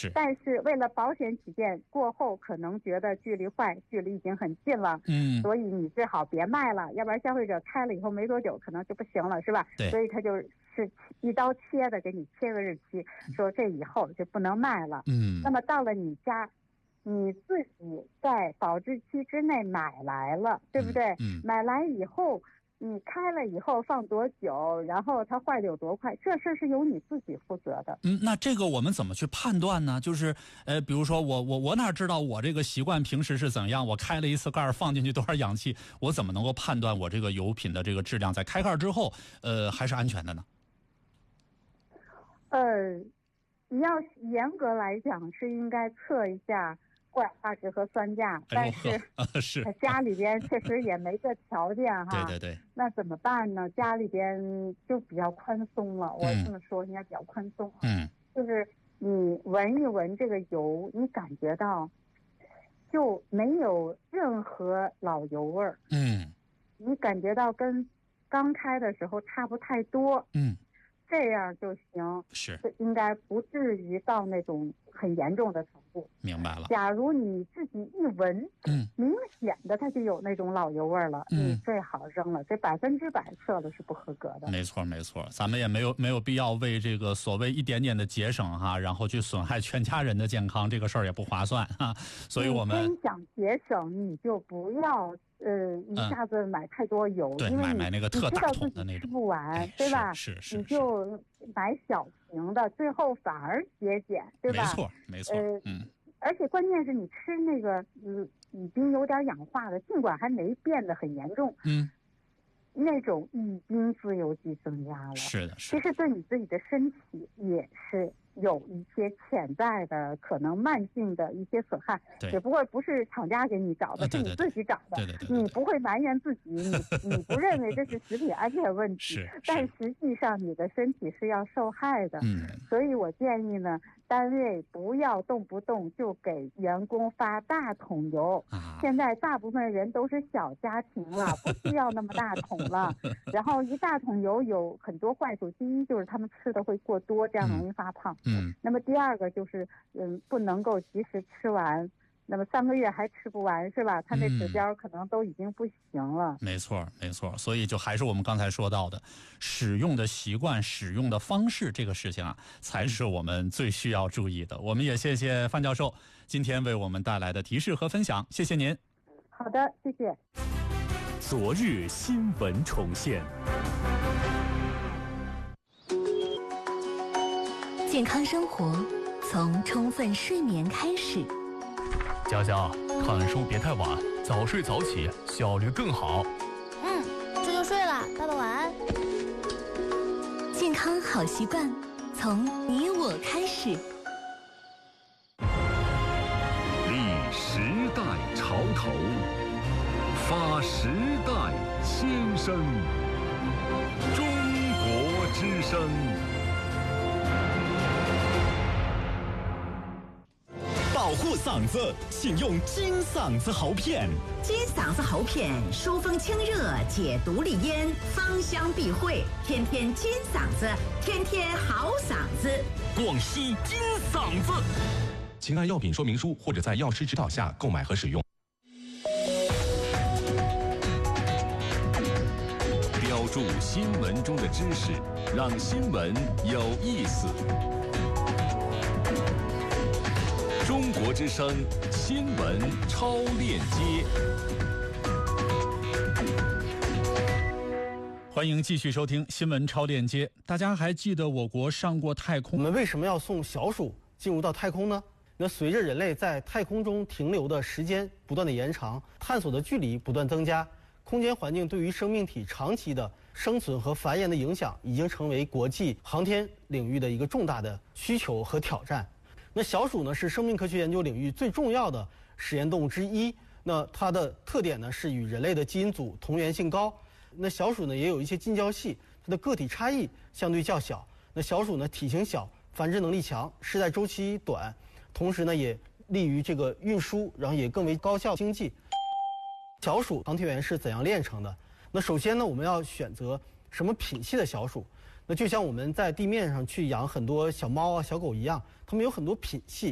是。 但是为了保险起见，过后可能觉得距离已经很近了，所以你最好别卖了，要不然消费者开了以后没多久可能就不行了，是吧？ 对。 所以他就是一刀切的给你切个日期，说这以后就不能卖了。那么到了你家，你自己在保质期之内买来了，对不对？买来以后你开了以后放多久，然后它坏的有多快，这事是由你自己负责的。 那这个我们怎么去判断呢？就是比如说我哪知道我这个习惯平时是怎样？我开了一次盖放进去多少氧气，我怎么能够判断我这个油品的这个质量在开盖之后还是安全的呢？ 你要严格来讲是应该测一下过氧化值和酸钾，但是家里边确实也没这条件哈。 对。 那怎么办呢？家里边就比较宽松了，我这么说应该比较宽松。就是你闻一闻这个油，你感觉到就没有任何老油味儿。你感觉到跟刚开的时候差不太多。这样就行， 是应该不至于到那种很严重的程度。 明白了。 假如你自己一闻，明显的它就有那种老油味了，你最好扔了，这100%测的是不合格的。 没错，咱们也没有必要为这个所谓一点点的节省哈，然后去损害全家人的健康，这个事儿也不划算哈。所以我们真想节省，你就不要一下子买太多油， 对， 因为买那个特大桶的那种， 吃不完，对吧？ 是， 你就买小瓶的，最后反而节俭，对吧？ 没错。 而且关键是你吃那个已经有点氧化的，尽管还没变得很严重，那种已经自由基增加了。 是的。 其实对你自己的身体也是有一些潜在的可能慢性的一些损害，只不过不是厂家给你找的，是你自己找的。你不会埋怨自己，你不认为这是食品安全问题，但实际上你的身体是要受害的。所以我建议呢，单位不要动不动就给员工发大桶油。现在大部分人都是小家庭了，不需要那么大桶了。然后一大桶油有很多坏处，第一就是他们吃的会过多，这样容易发胖。那么第二个就是不能够及时吃完，那么3个月还吃不完，是吧？它那指标可能都已经不行了。 没错。所以就还是我们刚才说到的，使用的习惯、使用的方式，这个事情啊，才是我们最需要注意的。我们也谢谢范教授今天为我们带来的提示和分享，谢谢您。 好的，谢谢。 昨日新闻重现。 健康生活从充分睡眠开始。 佳佳，看书别太晚，早睡早起，效率更好。 这就睡了，爸爸晚安。 健康好习惯从你我开始。 立时代潮头，发时代先声。中国之声。 保护嗓子，请用金嗓子喉片。 金嗓子喉片疏风清热，解毒利咽，芳香避秽，天天金嗓子，天天好嗓子。 广西金嗓子。 请按药品说明书或者在药师指导下购买和使用。 标注新闻中的知识，让新闻有意思。中国之声新闻超链接， 欢迎继续收听新闻超链接。大家还记得我国上过太空？ 我们为什么要送小鼠进入到太空呢？那随着人类在太空中停留的时间不断的延长，探索的距离不断增加，空间环境对于生命体长期的生存和繁衍的影响，已经成为国际航天领域的一个重大的需求和挑战。那小鼠呢，是生命科学研究领域最重要的实验动物之一。那它的特点呢，是与人类的基因组同源性高。那小鼠呢，也有一些近交系，它的个体差异相对较小。那小鼠呢，体型小，繁殖能力强，世代周期短，同时呢，也利于这个运输，然后也更为高效经济。小鼠航天员是怎样炼成的？那首先呢，我们要选择什么品系的小鼠？那就像我们在地面上去养很多小猫啊、小狗一样，它们有很多品系。